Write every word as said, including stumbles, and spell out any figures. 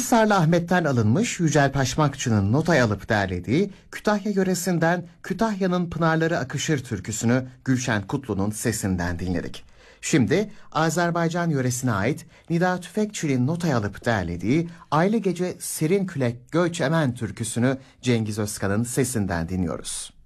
Hisarlı Ahmet'ten alınmış Yücel Paşmakçı'nın notaya alıp derlediği Kütahya yöresinden Kütahya'nın Pınarları Akışır türküsünü Gülşen Kutlu'nun sesinden dinledik. Şimdi Azerbaycan yöresine ait Nida Tüfekçi'nin notaya alıp derlediği Aylı Gece Serin Külek Göç Emen türküsünü Cengiz Özkan'ın sesinden dinliyoruz.